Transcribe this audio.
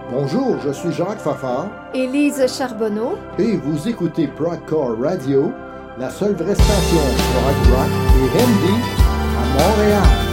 Bonjour, je suis Jacques Fafard. Élise Charbonneau. Et vous écoutez Progcore Radio, la seule vraie station prog rock et indie à Montréal.